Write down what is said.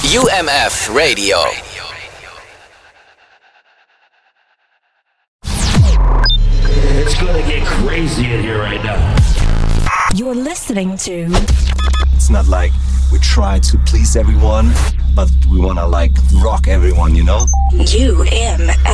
UMF Radio. It's gonna get crazy in here right now. You're listening to... It's not like we try to please everyone, but we wanna like rock everyone, you know? UMF.